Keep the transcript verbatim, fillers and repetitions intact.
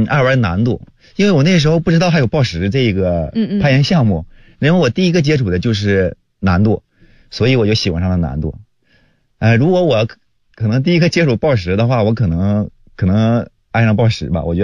嗯，爱玩难度，因为我那时候不知道还有抱石这个攀岩项目，因为我第一个接触的就是难度，所以我就喜欢上了难度。呃，如果我可能第一个接触抱石的话，我可能可能爱上抱石吧，我觉得。